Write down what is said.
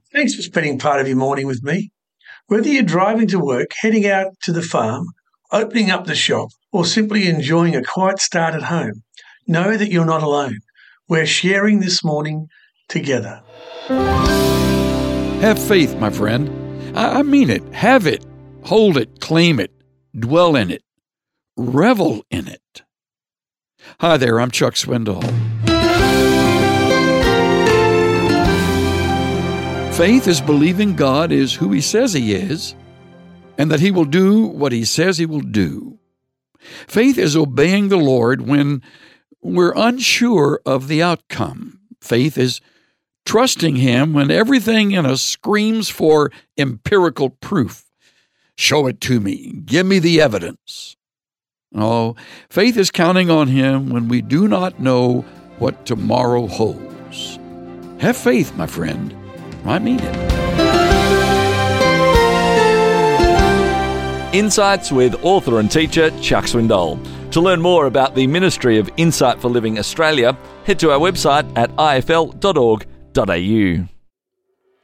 Thanks for spending part of your morning with me. Whether you're driving to work, heading out to the farm, opening up the shop, or simply enjoying a quiet start at home, know that you're not alone. We're sharing this morning together. Have faith, my friend. I mean it. Have it. Hold it. Claim it. Dwell in it. Revel in it. Hi there, I'm Chuck Swindoll. Faith is believing God is who He says He is, and that He will do what He says He will do. Faith is obeying the Lord when we're unsure of the outcome. Faith is trusting Him when everything in us screams for empirical proof. Show it to me. Give me the evidence. Oh, faith is counting on Him when we do not know what tomorrow holds. Have faith, my friend. I mean it. Insights with author and teacher Chuck Swindoll. To learn more about the Ministry of Insight for Living Australia, head to our website at ifl.org.au.